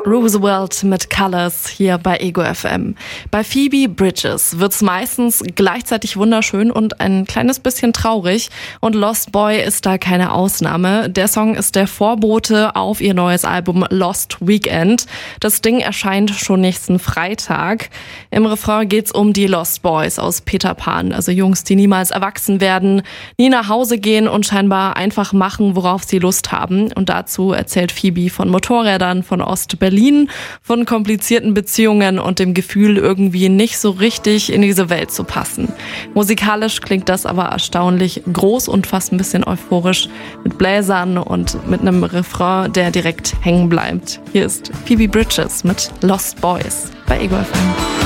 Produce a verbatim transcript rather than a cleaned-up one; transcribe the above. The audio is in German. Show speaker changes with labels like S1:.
S1: Roosevelt mit Colors hier bei Ego F M. Bei Phoebe Bridgers wird's meistens gleichzeitig wunderschön und ein kleines bisschen traurig. Und Lost Boy ist da keine Ausnahme. Der Song ist der Vorbote auf ihr neues Album Lost Weekend. Das Ding erscheint schon nächsten Freitag. Im Refrain geht's um die Lost Boys aus Peter Pan. Also Jungs, die niemals erwachsen werden, nie nach Hause gehen und scheinbar einfach machen, worauf sie Lust haben. Und dazu erzählt Phoebe von Motorrädern, von Ost-Berlin, von komplizierten Beziehungen und dem Gefühl, irgendwie nicht so richtig in diese Welt zu passen. Musikalisch klingt das aber erstaunlich groß und fast ein bisschen euphorisch mit Bläsern und mit einem Refrain, der direkt hängen bleibt. Hier ist Phoebe Bridgers mit Lost Boys bei Ego F M.